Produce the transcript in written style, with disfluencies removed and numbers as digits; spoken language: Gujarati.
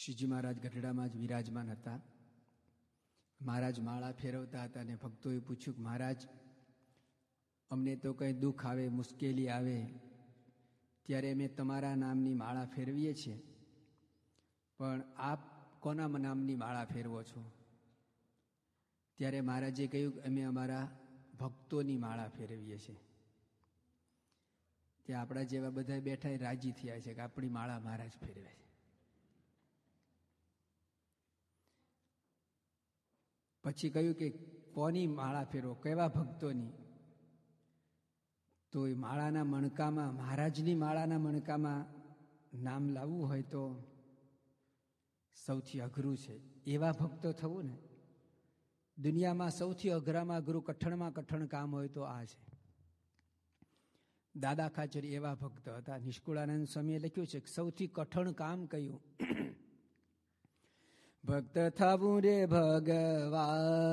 શ્રીજી મહારાજ ગઢડામાં જ વિરાજમાન હતા. મહારાજ માળા ફેરવતા હતા અને ભક્તોએ પૂછ્યું કે મહારાજ, અમને તો કંઈ દુઃખ આવે, મુશ્કેલી આવે ત્યારે અમે તમારા નામની માળા ફેરવીએ છીએ, પણ આપ કોના નામની માળા ફેરવો છો? ત્યારે મહારાજે કહ્યું કે અમે અમારા ભક્તોની માળા ફેરવીએ છીએ. ત્યાં આપણા જેવા બધા બેઠા રાજી થયા છે કે આપણી માળા મહારાજ ફેરવે છે. પછી કહ્યું કે કોની માળા ફેરવો, કેવા ભક્તોની? તો એ માળાના મણકામાં, મહારાજની માળાના મણકામાં નામ લાવવું હોય તો સૌથી અઘરું છે. એવા ભક્તો થવું ને, દુનિયામાં સૌથી અઘરામાં અઘરું, કઠણમાં કઠણ કામ હોય તો આ છે. દાદા ખાચર એવા ભક્ત હતા. નિષ્કુળાનંદ સ્વામીએ લખ્યું છે કે સૌથી કઠણ કામ કયું? ભક્ત થવું રે ભગવાન